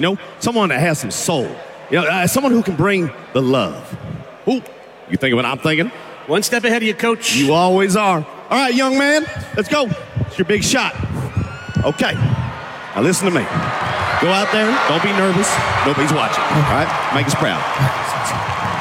someone that has some soul. Someone who can bring the love. Ooh, you thinking what I'm thinking? One step ahead of you, Coach. You always are. All right, young man, let's go. It's your big shot. Okay, now listen to me. Go out there, don't be nervous. Nobody's watching, all right? Make us proud.